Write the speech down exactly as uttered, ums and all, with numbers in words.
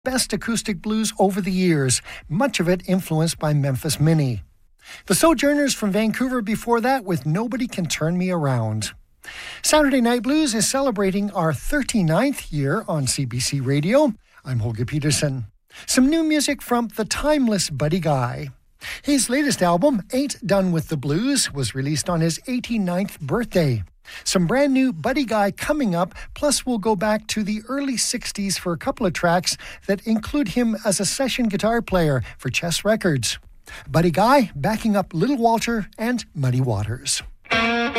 best acoustic blues over the years, much of it influenced by Memphis Minnie. The Sojourners from Vancouver before that with Nobody Can Turn Me Around. Saturday Night Blues is celebrating our thirty-ninth year on C B C Radio. I'm Holger Peterson. Some new music from the timeless Buddy Guy. His latest album, Ain't Done With the Blues, was released on his eighty-ninth birthday. Some brand new Buddy Guy coming up, plus we'll go back to the early sixties for a couple of tracks that include him as a session guitar player for Chess Records. Buddy Guy backing up Little Walter and Muddy Waters.